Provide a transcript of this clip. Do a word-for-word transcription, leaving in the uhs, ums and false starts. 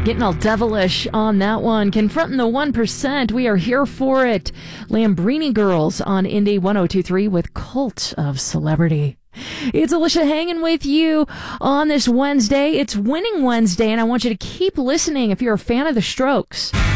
Getting all devilish on that one. Confronting the one percent. We are here for it. Lambrini Girls on Indie one oh two three with Cult of Celebrity. It's Alicia hanging with you on this Wednesday. It's Winning Wednesday, and I want you to keep listening if you're a fan of the Strokes.